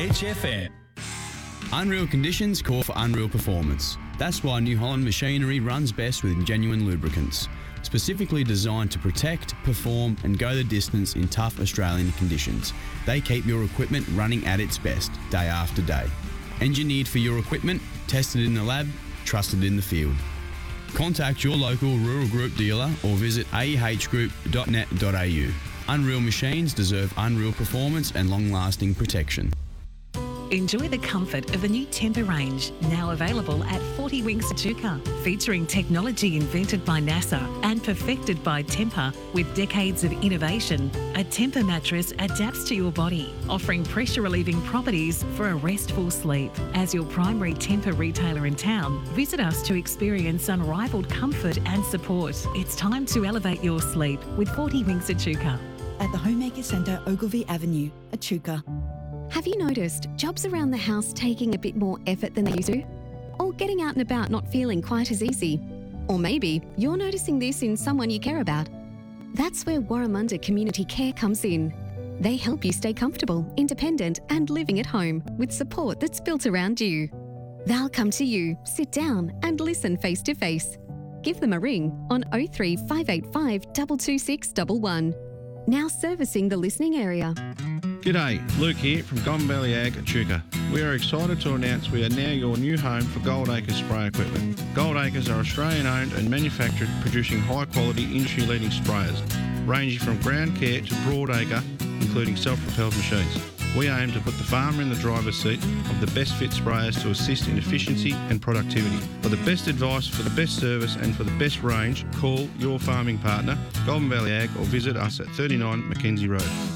HFM. Unreal conditions call for unreal performance. That's why New Holland machinery runs best with genuine lubricants, specifically designed to protect, perform and go the distance in tough Australian conditions. They keep your equipment running at its best, day after day. Engineered for your equipment, tested in the lab, trusted in the field. Contact your local Rural Group dealer or visit aehgroup.net.au. Unreal machines deserve unreal performance and long-lasting protection. Enjoy the comfort of the new Tempur range, now available at 40 Winks Echuca, featuring technology invented by NASA and perfected by Tempur with decades of innovation. A Tempur mattress adapts to your body, offering pressure-relieving properties for a restful sleep. As your primary Tempur retailer in town, visit us to experience unrivaled comfort and support. It's time to elevate your sleep with 40 Winks Echuca. At the Homemaker Centre, Ogilvy Avenue, Echuca. Have you noticed jobs around the house taking a bit more effort than they used to? Or getting out and about not feeling quite as easy? Or maybe you're noticing this in someone you care about. That's where Warramunda Community Care comes in. They help you stay comfortable, independent and living at home with support that's built around you. They'll come to you, sit down and listen face to face. Give them a ring on 03 585 226 11. Now servicing the listening area. G'day, Luke here from Goulburn Valley Ag Echuca. We are excited to announce we are now your new home for Gold Acres spray equipment. Gold Acres are Australian owned and manufactured, producing high quality industry leading sprayers, ranging from ground care to broad acre, including self-propelled machines. We aim to put the farmer in the driver's seat of the best fit sprayers to assist in efficiency and productivity. For the best advice, for the best service and for the best range, call your farming partner, Goulburn Valley Ag, or visit us at 39 Mackenzie Road.